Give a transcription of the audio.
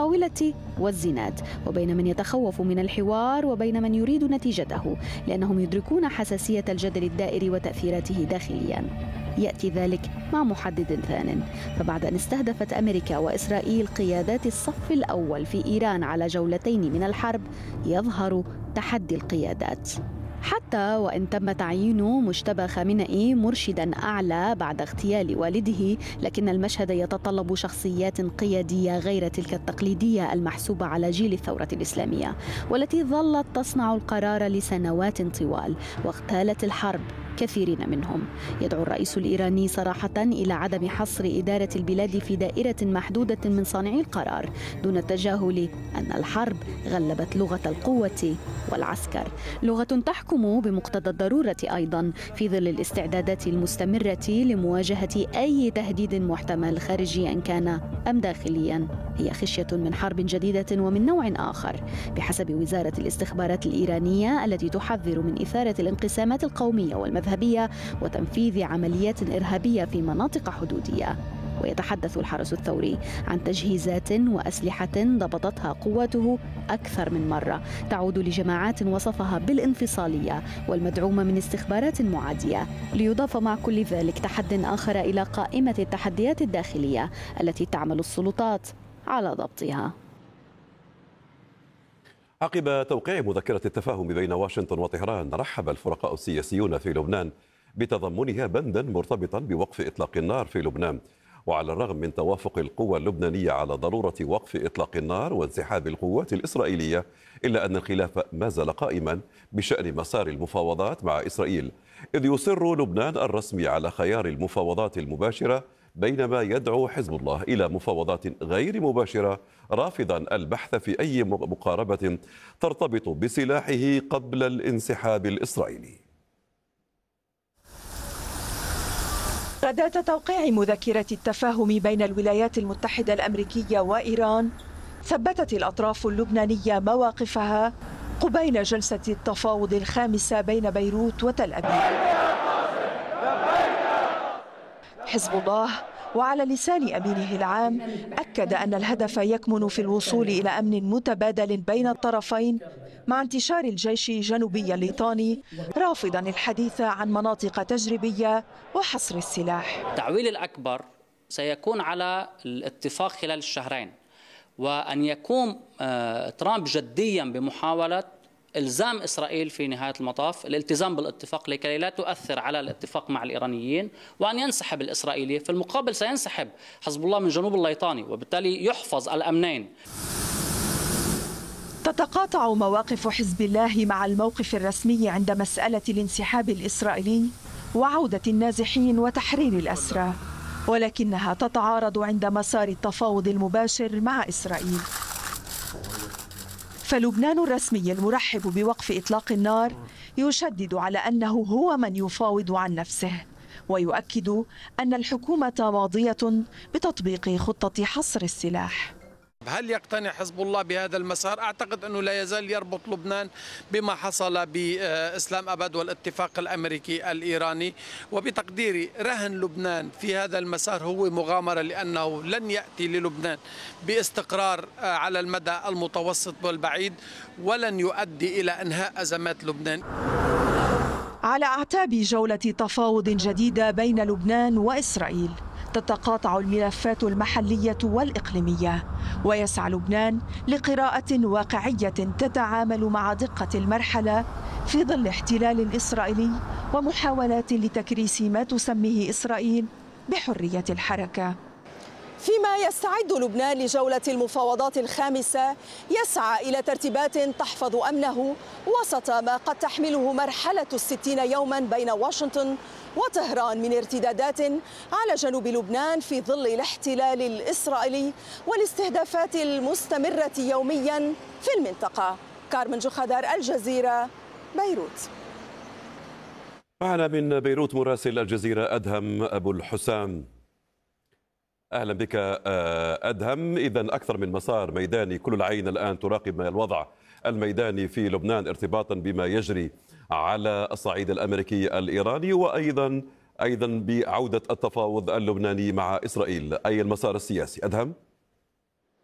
المطاولة والزناد، وبين من يتخوف من الحوار وبين من يريد نتيجته، لأنهم يدركون حساسية الجدل الدائر وتأثيراته داخليا. يأتي ذلك مع محدد ثان، فبعد أن استهدفت أمريكا وإسرائيل قيادات الصف الأول في إيران على جولتين من الحرب، يظهر تحدي القيادات. حتى وإن تم تعيين مجتبى خامنئي مرشداً أعلى بعد اغتيال والده، لكن المشهد يتطلب شخصيات قيادية غير تلك التقليدية المحسوبة على جيل الثورة الإسلامية، والتي ظلت تصنع القرار لسنوات طوال واغتالت الحرب كثيرين منهم. يدعو الرئيس الإيراني صراحة إلى عدم حصر إدارة البلاد في دائرة محدودة من صانعي القرار، دون التجاهل أن الحرب غلبت لغة القوة والعسكر، لغة تحكم بمقتضى الضرورة أيضا في ظل الاستعدادات المستمرة لمواجهة أي تهديد محتمل خارجي إن كان أم داخليا. هي خشية من حرب جديدة ومن نوع آخر بحسب وزارة الاستخبارات الإيرانية، التي تحذر من إثارة الانقسامات القومية والمذهبية وتنفيذ عمليات إرهابية في مناطق حدودية. ويتحدث الحرس الثوري عن تجهيزات وأسلحة ضبطتها قواته أكثر من مرة، تعود لجماعات وصفها بالانفصالية والمدعومة من استخبارات معادية، ليضاف مع كل ذلك تحد آخر إلى قائمة التحديات الداخلية التي تعمل السلطات على ضبطها. عقب توقيع مذكرة التفاهم بين واشنطن وطهران، رحب الفرقاء السياسيون في لبنان بتضمنها بندا مرتبطا بوقف إطلاق النار في لبنان. وعلى الرغم من توافق القوى اللبنانية على ضرورة وقف إطلاق النار وانسحاب القوات الإسرائيلية، إلا أن الخلاف ما زال قائما بشأن مسار المفاوضات مع إسرائيل، إذ يصر لبنان الرسمي على خيار المفاوضات المباشرة، بينما يدعو حزب الله إلى مفاوضات غير مباشرة، رافضا البحث في أي مقاربة ترتبط بسلاحه قبل الانسحاب الإسرائيلي. غداة توقيع مذكرة التفاهم بين الولايات المتحدة الأمريكية وإيران، ثبتت الأطراف اللبنانية مواقفها قبيل جلسة التفاوض الخامسة بين بيروت وتل أبيب. حزب الله وعلى لسان أمينه العام أكد أن الهدف يكمن في الوصول إلى أمن متبادل بين الطرفين مع انتشار الجيش جنوبي الليطاني، رافضا الحديث عن مناطق تجريبية وحصر السلاح. التعويل الأكبر سيكون على الاتفاق خلال الشهرين، وأن يقوم ترامب جديا بمحاولة إلزام إسرائيل في نهاية المطاف الالتزام بالاتفاق لكي لا تؤثر على الاتفاق مع الإيرانيين، وأن ينسحب الإسرائيلي. في المقابل سينسحب حزب الله من جنوب الليطاني، وبالتالي يحفظ الأمنين. تتقاطع مواقف حزب الله مع الموقف الرسمي عند مسألة الانسحاب الإسرائيلي وعودة النازحين وتحرير الأسرى، ولكنها تتعارض عند مسار التفاوض المباشر مع إسرائيل. فلبنان الرسمي المرحب بوقف إطلاق النار يشدد على أنه هو من يفاوض عن نفسه، ويؤكد أن الحكومة ماضية بتطبيق خطة حصر السلاح. هل يقتنع حزب الله بهذا المسار؟ أعتقد أنه لا يزال يربط لبنان بما حصل بإسلام أبد والاتفاق الأمريكي الإيراني، وبتقديري رهن لبنان في هذا المسار هو مغامرة، لأنه لن يأتي للبنان باستقرار على المدى المتوسط والبعيد، ولن يؤدي إلى إنهاء أزمات لبنان. على أعتاب جولة تفاوض جديدة بين لبنان وإسرائيل، تتقاطع الملفات المحلية والإقليمية، ويسعى لبنان لقراءة واقعية تتعامل مع دقة المرحلة في ظل احتلال إسرائيلي ومحاولات لتكريس ما تسميه إسرائيل بحرية الحركة. فيما يستعد لبنان لجولة المفاوضات الخامسة، يسعى إلى ترتيبات تحفظ أمنه وسط ما قد تحمله مرحلة 60 يوما بين واشنطن وطهران من ارتدادات على جنوب لبنان في ظل الاحتلال الإسرائيلي والاستهدافات المستمرة يوميا في المنطقة. كارمن جوخدار، الجزيرة، بيروت. معنا من بيروت مراسل الجزيرة أدهم أبو الحسام. أهلا بك أدهم. إذن أكثر من مسار ميداني، كل العين الآن تراقب الوضع الميداني في لبنان ارتباطا بما يجري على الصعيد الأمريكي الإيراني، وأيضا بعودة التفاوض اللبناني مع إسرائيل. أي المسار السياسي أدهم؟